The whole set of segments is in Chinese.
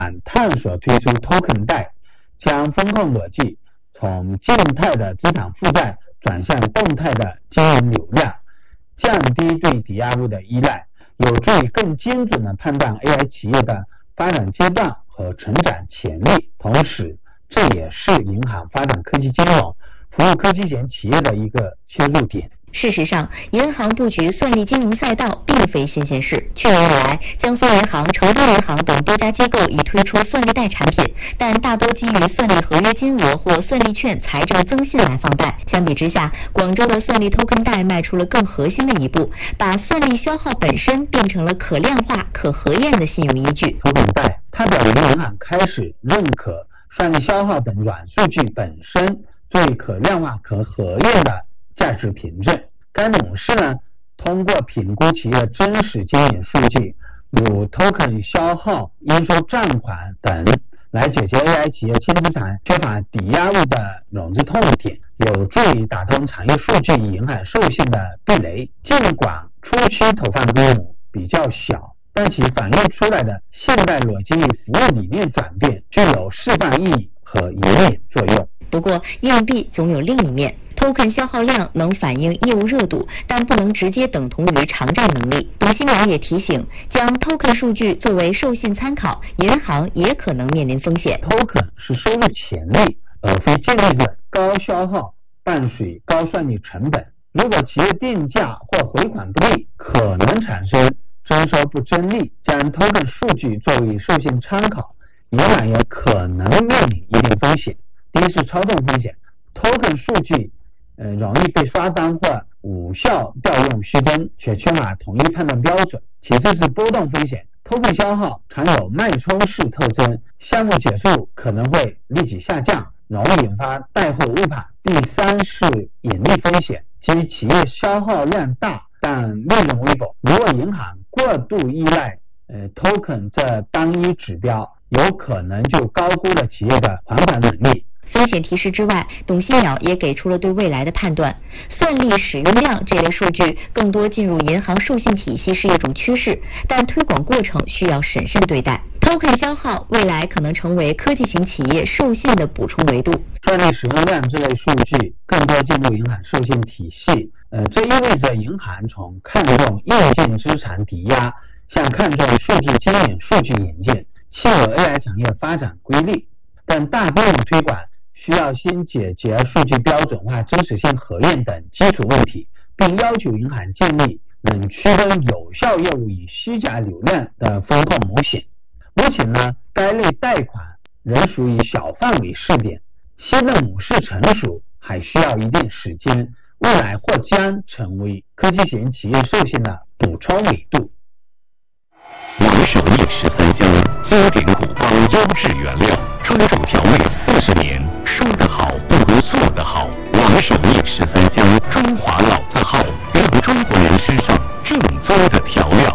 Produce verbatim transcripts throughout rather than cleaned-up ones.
探索推出 token 贷，将风控逻辑从静态的资产负债转向动态的经营流量，降低对抵押物的依赖，有助于更精准地判断 A I 企业的发展阶段和成长潜力。同时，这也是银行发展科技金融、服务科技型企业的一个切入点。 事实上，银行布局算力金融赛道并非新鲜事。去年以来，江苏银行、稠州银行等多家机构已推出算力贷产品，但大多基于算力合约金额或算力券财政增信来放贷。相比之下，广州的算力 token 贷迈出了更核心的一步，把算力消耗本身变成了可量化、可核验的信用依据。 token 贷它表明银行开始认可算力消耗等软数据本身最可量化、可核验的价值凭证。该模式呢，通过评估企业真实经营数据，如 token 消耗、应收账款等，来解决 A I 企业轻资产缺乏抵押物的融资痛点，有助于打通产业数据银行授信的壁垒。尽管初期投放规模比较小，但其反映出来的现代逻辑与服务理念转变具有示范意义和引领作用。 不过，硬币总有另一面。token 消耗量能反映业务热度，但不能直接等同于偿债能力。董新苗也提醒，将 token 数据作为授信参考，银行也可能面临风险。 token 是收入潜力，而非净利润。高消耗伴随高算力成本，如果企业定价或回款不利，可能产生征收不争利。将 token 数据作为授信参考，银行也可能面临一定风险。第一是操纵风险， token 数据呃，容易被刷单或无效调用虚增，却缺乏统一判断标准。其次是波动风险， token 消耗常有脉冲式特征，项目结束可能会立即下降，容易引发贷后误判。第三是盈利风险，即企业消耗量大但利润微薄，如果银行过度依赖呃 token 这单一指标，有可能就高估了企业的还款能力。 风险提示之外，董新苗也给出了对未来的判断。算力使用量这类数据更多进入银行授信体系是一种趋势，但推广过程需要审慎对待。token 消耗未来可能成为科技型企业授信的补充维度。 算力使用量这类数据更多进入银行授信体系，呃，这意味着银行从看重硬件资产抵押向看重数据经营、数据引进，契合 A I 产业发展规律。但大规模推广需要先解决数据标准化、真实性核验等基础问题，并要求银行建立能区分有效业务与虚假流量的风控模型。目前呢，该类贷款仍属于小范围试点，新的模式成熟还需要一定时间，未来或将成为科技型企业授信的补充维度。 王守义十三香，经典古方优质原料，专注调味四十年，说得好不如做得好。王守义十三香，中华老字号，让中国人吃上正宗的调料。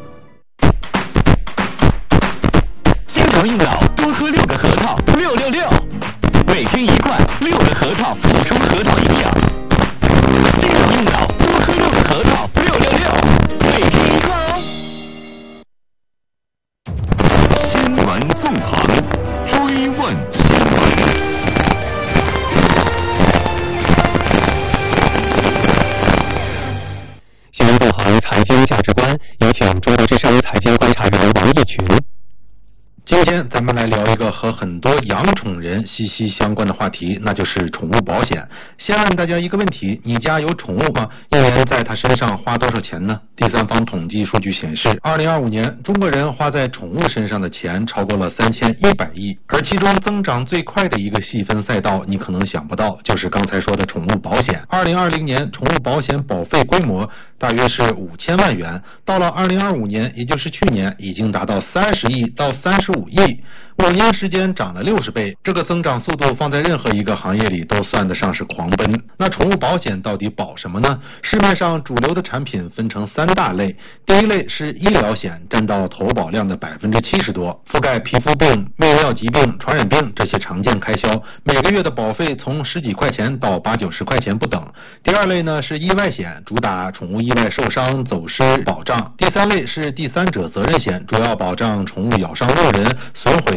经常用脑，多喝六个核桃，六六六，每天一罐，六个核桃补充核桃营养。经常用脑，多喝六个核桃，六六六，每天一罐哦。新闻纵横，追问新闻。新闻纵横，财经价值观，有请中国之声财经观察员王毅群。 今天咱们来聊一个和很多养宠人息息相关的话题，那就是宠物保险。先问大家一个问题，你家有宠物吗？一年在它身上花多少钱呢？第三方统计数据显示，二零二五年中国人花在宠物身上的钱超过了三千一百亿，而其中增长最快的一个细分赛道，你可能想不到，就是刚才说的宠物保险。二零二零年宠物保险保费规模大约是五千万元，到了二零二五年，也就是去年，已经达到三十亿到三十五亿，五年时间涨了六十倍，这个增长速度放在任何一个行业里都算得上是狂奔。那宠物保险到底保什么呢？市面上主流的产品分成三大类，第一类是医疗险，占到投保量的百分之七十多，覆盖皮肤病、泌尿疾病、传染病这些常见开销，每个月的保费从十几块钱到八九十块钱不等。第二类呢是意外险，主打宠物意外受伤、走失保障。第三类是第三者责任险，主要保障宠物咬伤路人、损毁